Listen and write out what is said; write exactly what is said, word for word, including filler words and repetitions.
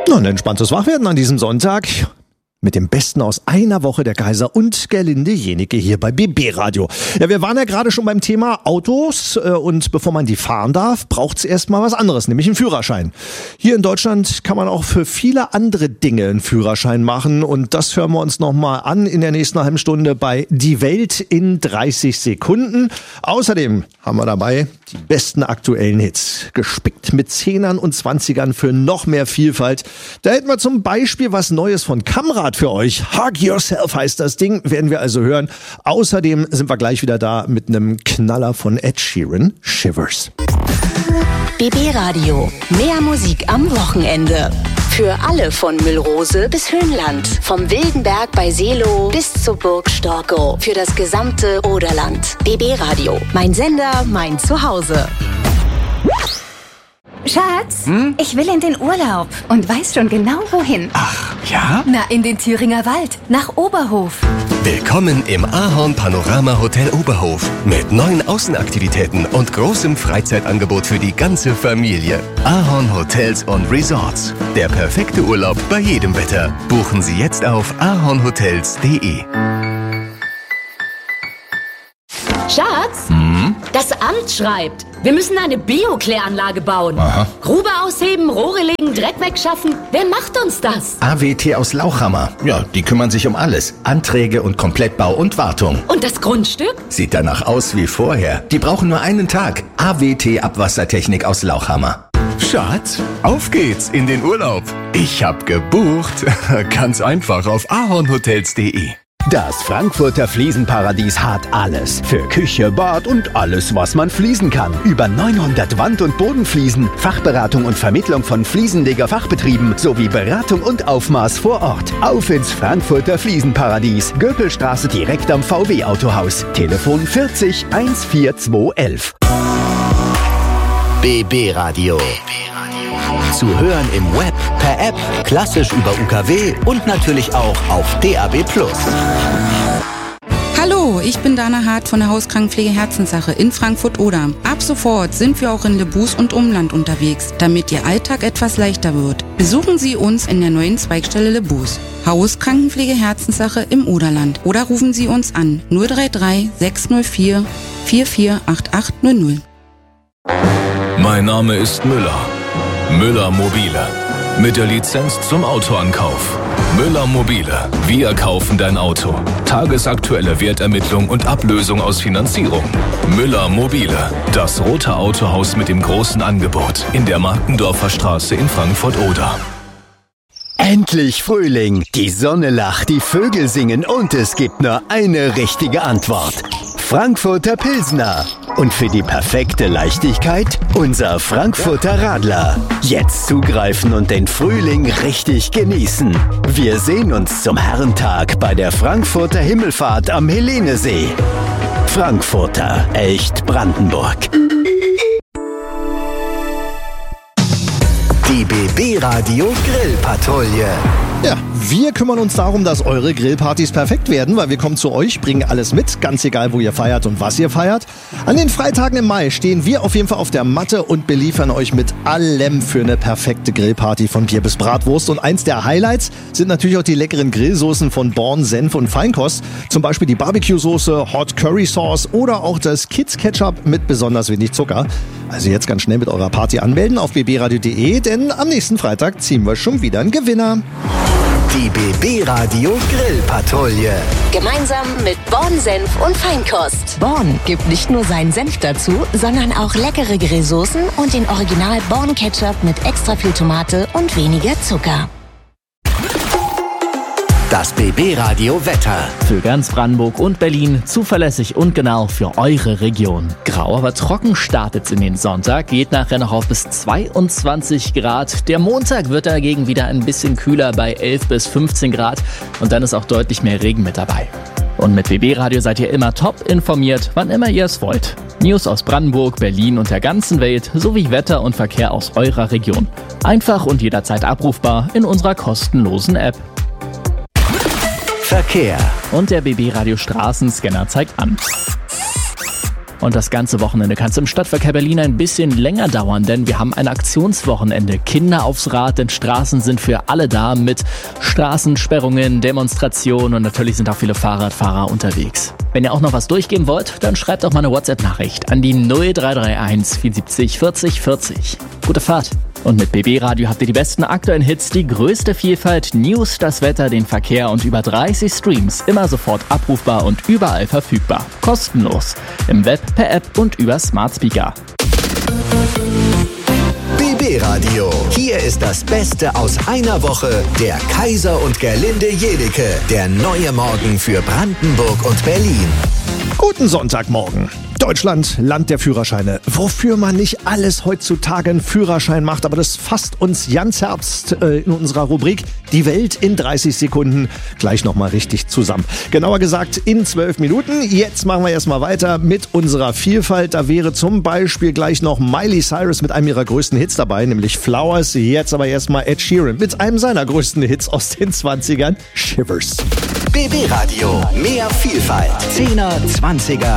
Na, ein entspanntes Wachwerden an diesem Sonntag. Mit dem Besten aus einer Woche der Kaiser und Gerlinde Jenecke hier bei B B Radio. Ja, wir waren ja gerade schon beim Thema Autos äh, und bevor man die fahren darf, braucht es erstmal was anderes, nämlich einen Führerschein. Hier in Deutschland kann man auch für viele andere Dinge einen Führerschein machen und das hören wir uns nochmal an in der nächsten halben Stunde bei Die Welt in dreißig Sekunden. Außerdem haben wir dabei die besten aktuellen Hits, gespickt mit Zehnern und Zwanzigern für noch mehr Vielfalt. Da hätten wir zum Beispiel was Neues von Kamrad für euch. Hug Yourself heißt das Ding, werden wir also hören. Außerdem sind wir gleich wieder da mit einem Knaller von Ed Sheeran, Shivers. B B Radio, mehr Musik am Wochenende. Für alle von Müllrose bis Höhenland, vom Wildenberg bei Seelow bis zur Burg Storkow. Für das gesamte Oderland. B B Radio, mein Sender, mein Zuhause. Schatz, hm? ich will in den Urlaub und weiß schon genau wohin. Ach, ja? Na, in den Thüringer Wald, nach Oberhof. Willkommen im Ahorn Panorama Hotel Oberhof mit neuen Außenaktivitäten und großem Freizeitangebot für die ganze Familie. Ahorn Hotels und Resorts. Der perfekte Urlaub bei jedem Wetter. Buchen Sie jetzt auf ahornhotels punkt de. Schatz, Hm? das Amt schreibt, wir müssen eine Biokläranlage bauen. Aha. Grube ausheben, Rohre legen, Dreck wegschaffen. Wer macht uns das? A W T aus Lauchhammer. Ja, die kümmern sich um alles. Anträge und Komplettbau und Wartung. Und das Grundstück? Sieht danach aus wie vorher. Die brauchen nur einen Tag. A W T Abwassertechnik aus Lauchhammer. Schatz, auf geht's in den Urlaub. Ich hab gebucht. Ganz einfach auf ahornhotels punkt de. Das Frankfurter Fliesenparadies hat alles. Für Küche, Bad und alles, was man fließen kann. Über neunhundert Wand- und Bodenfliesen, Fachberatung und Vermittlung von Fliesenleger-Fachbetrieben sowie Beratung und Aufmaß vor Ort. Auf ins Frankfurter Fliesenparadies. Göpelstraße direkt am V W-Autohaus. Telefon vierzig eins vier zwei elf. B B Radio. Zu hören im Web, per App, klassisch über U K W und natürlich auch auf D A B plus. Hallo, ich bin Dana Hart von der Hauskrankenpflege Herzenssache in Frankfurt-Oder. Ab sofort sind wir auch in Lebus und Umland unterwegs, damit Ihr Alltag etwas leichter wird. Besuchen Sie uns in der neuen Zweigstelle Lebus. Hauskrankenpflege Herzenssache im Oderland. Oder rufen Sie uns an null drei drei sechs null vier vier vier acht acht null null. Mein Name ist Müller. Müller Mobile. Mit der Lizenz zum Autoankauf. Müller Mobile. Wir kaufen dein Auto. Tagesaktuelle Wertermittlung und Ablösung aus Finanzierung. Müller Mobile. Das rote Autohaus mit dem großen Angebot. In der Markendorfer Straße in Frankfurt-Oder. Endlich Frühling. Die Sonne lacht, die Vögel singen und es gibt nur eine richtige Antwort. Frankfurter Pilsner. Und für die perfekte Leichtigkeit unser Frankfurter Radler. Jetzt zugreifen und den Frühling richtig genießen. Wir sehen uns zum Herrentag bei der Frankfurter Himmelfahrt am Helenesee. Frankfurter, echt Brandenburg. Die B B Radio Grillpatrouille. Ja, wir kümmern uns darum, dass eure Grillpartys perfekt werden, weil wir kommen zu euch, bringen alles mit, ganz egal, wo ihr feiert und was ihr feiert. An den Freitagen im Mai stehen wir auf jeden Fall auf der Matte und beliefern euch mit allem für eine perfekte Grillparty von Bier bis Bratwurst. Und eins der Highlights sind natürlich auch die leckeren Grillsoßen von Born, Senf und Feinkost. Zum Beispiel die Barbecue-Soße, Hot Curry Sauce oder auch das Kids Ketchup mit besonders wenig Zucker. Also jetzt ganz schnell mit eurer Party anmelden auf b b radio punkt de, denn am nächsten Freitag ziehen wir schon wieder einen Gewinner. Die B B Radio Grillpatrouille. Gemeinsam mit Born Senf und Feinkost. Born gibt nicht nur seinen Senf dazu, sondern auch leckere Grillsoßen und den Original Born Ketchup mit extra viel Tomate und weniger Zucker. Das B B Radio Wetter. Für ganz Brandenburg und Berlin zuverlässig und genau für eure Region. Grau, aber trocken startet's in den Sonntag, geht nachher noch auf bis zweiundzwanzig Grad. Der Montag wird dagegen wieder ein bisschen kühler bei elf bis fünfzehn Grad und dann ist auch deutlich mehr Regen mit dabei. Und mit B B Radio seid ihr immer top informiert, wann immer ihr es wollt. News aus Brandenburg, Berlin und der ganzen Welt sowie Wetter und Verkehr aus eurer Region. Einfach und jederzeit abrufbar in unserer kostenlosen App. Verkehr. Und der B B Radio Straßenscanner zeigt an. Und das ganze Wochenende kann es im Stadtverkehr Berlin ein bisschen länger dauern, denn wir haben ein Aktionswochenende. Kinder aufs Rad, denn Straßen sind für alle da mit Straßensperrungen, Demonstrationen und natürlich sind auch viele Fahrradfahrer unterwegs. Wenn ihr auch noch was durchgeben wollt, dann schreibt auch mal eine WhatsApp-Nachricht an die null drei drei eins vierundsiebzig vierzig vierzig. Gute Fahrt! Und mit B B Radio habt ihr die besten aktuellen Hits, die größte Vielfalt, News, das Wetter, den Verkehr und über dreißig Streams. Immer sofort abrufbar und überall verfügbar. Kostenlos. Im Web, per App und über Smart Speaker. B B Radio. Hier ist das Beste aus einer Woche. Der Kaiser und Gerlinde Jedecke. Der neue Morgen für Brandenburg und Berlin. Guten Sonntagmorgen. Deutschland, Land der Führerscheine. Wofür man nicht alles heutzutage einen Führerschein macht, aber das fasst uns ganz Herbst äh, in unserer Rubrik Die Welt in dreißig Sekunden gleich nochmal richtig zusammen. Genauer gesagt in zwölf Minuten. Jetzt machen wir erstmal weiter mit unserer Vielfalt. Da wäre zum Beispiel gleich noch Miley Cyrus mit einem ihrer größten Hits dabei, nämlich Flowers. Jetzt aber erstmal Ed Sheeran mit einem seiner größten Hits aus den zwanzigern, Shivers. B B Radio. Mehr Vielfalt. Zehner, Zwanziger,